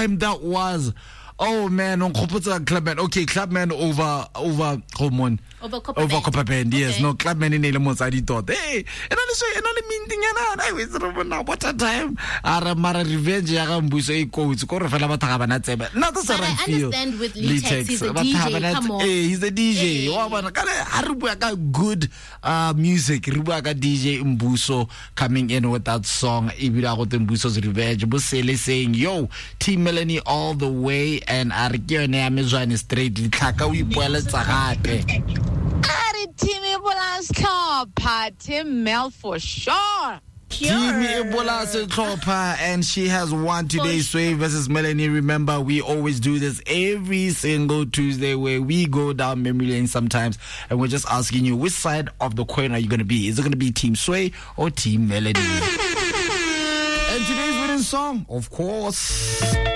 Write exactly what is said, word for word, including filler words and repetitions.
time that was. Oh man, on Clubman. Okay, Clubman over over come on. Over Copper Over Copper Band, yes. Okay. No, Clubman in Elements I thought. Hey, and I say and I mean thing and I was now what a time. Ara Mara revenge Yarambuso e coach, Corafala Tabanat. Not the But I feel. understand with Litex, he's a D J, come on. Hey, he's a D J. Hey. Harubuaka good uh music. Rubuaka D J Mbuso coming in with that song. Ibira Mbuso's Revenge. Busele saying, yo, Team Melanie all the way. And Arkione Amazon straight Taka we puela tsagate. Ari Timmy Bolas Top, Tim Mel for sure. Timmy Ebola Setropa, and she has won today's Sway versus Melanie. Remember, we always do this every single Tuesday where we go down memory lane sometimes, and we're just asking you which side of the coin are you going to be? Is it going to be Team Sway or Team Melanie? And today's winning song, of course.